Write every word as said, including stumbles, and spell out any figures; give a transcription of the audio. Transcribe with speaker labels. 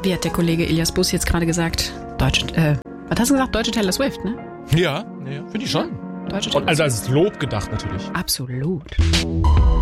Speaker 1: Wie hat der Kollege Elias Bus jetzt gerade gesagt? Deutsche, äh, was hast du gesagt? Deutsche Taylor Swift, ne?
Speaker 2: Ja, ja finde ich schon.
Speaker 1: Deutsche Taylor
Speaker 2: Und also als Lob gedacht natürlich.
Speaker 1: Absolut.